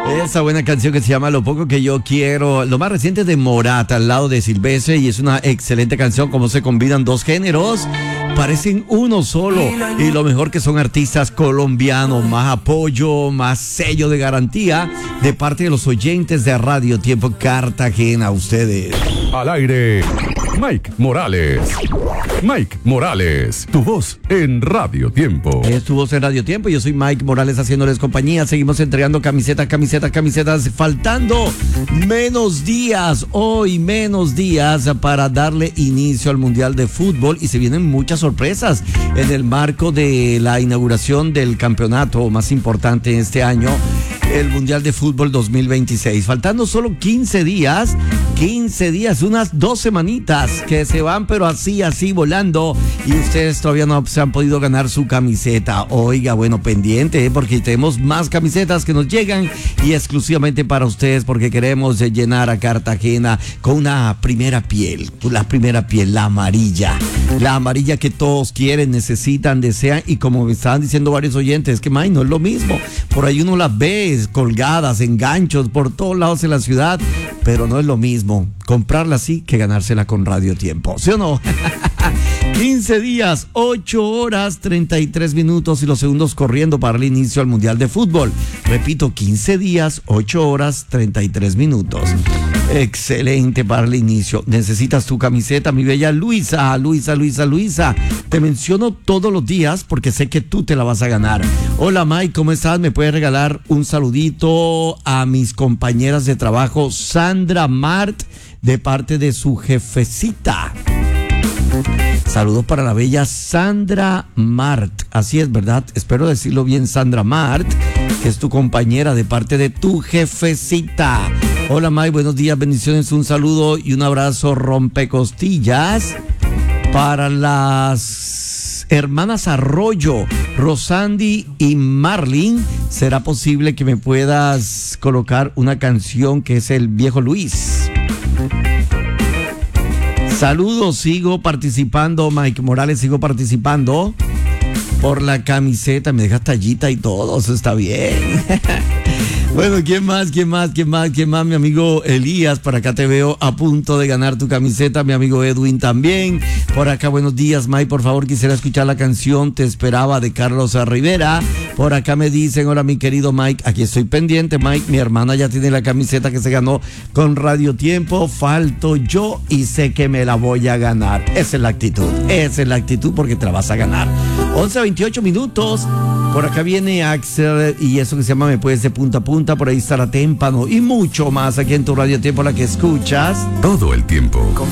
Esa buena canción que se llama Lo Poco Que Yo Quiero, lo más reciente de Morat al lado de Silvestre, y es una excelente canción. Como se combinan dos géneros, parecen uno solo, y lo mejor que son artistas colombianos. Más apoyo, más sello de garantía de parte de los oyentes de Radio Tiempo Cartagena. Ustedes al aire, Mike Morales. Mike Morales, tu voz en Radio Tiempo. Es tu voz en Radio Tiempo. Yo soy Mike Morales haciéndoles compañía. Seguimos entregando camisetas. Faltando menos días, hoy menos días para darle inicio al Mundial de Fútbol. Y se vienen muchas sorpresas en el marco de la inauguración del campeonato más importante en este año, el Mundial de Fútbol 2026. Faltando solo 15 días, unas 2 semanitas que se van, pero así volando, y ustedes todavía no se han podido ganar su camiseta. Oiga, bueno, pendiente, porque tenemos más camisetas que nos llegan, y exclusivamente para ustedes, porque queremos llenar a Cartagena con una primera piel, la amarilla que todos quieren, necesitan, desean, y como me estaban diciendo varios oyentes, que no es lo mismo, por ahí uno las ve colgadas en ganchos por todos lados en la ciudad, pero no es lo mismo comprarla así que ganársela con Radio Tiempo, ¿sí o no? 15 días, 8 horas, 33 minutos y los segundos corriendo para el inicio al Mundial de Fútbol. Repito, 15 días, 8 horas, 33 minutos. Excelente para el inicio. Necesitas tu camiseta, mi bella Luisa. Te menciono todos los días porque sé que tú te la vas a ganar. Hola Mike, ¿cómo estás? ¿Me puedes regalar un saludito a mis compañeras de trabajo, Sandra Mart, de parte de su jefecita? Saludos para la bella Sandra Mart. Así es, ¿verdad? Espero decirlo bien, Sandra Mart, que es tu compañera de parte de tu jefecita. Hola Mike, buenos días, bendiciones, un saludo y un abrazo rompecostillas para las hermanas Arroyo, Rosandi y Marlin. ¿Será posible que me puedas colocar una canción que es El Viejo Luis? Saludos, sigo participando, Mike Morales, sigo participando por la camiseta. Me dejas tallita y todo, eso está bien. Bueno, ¿quién más? Mi amigo Elías, por acá te veo a punto de ganar tu camiseta. Mi amigo Edwin también. Por acá, buenos días, Mike, por favor, quisiera escuchar la canción Te Esperaba de Carlos Rivera. Por acá me dicen, hola mi querido Mike, aquí estoy pendiente, Mike, mi hermana ya tiene la camiseta que se ganó con Radio Tiempo, falto yo y sé que me la voy a ganar. Esa es la actitud porque te la vas a ganar. 11:28 minutos. Por acá viene Axel y eso que se llama Me Puedes de Punta a Punta. Por ahí estará Témpano y mucho más aquí en tu Radio Tiempo, la que escuchas todo el tiempo.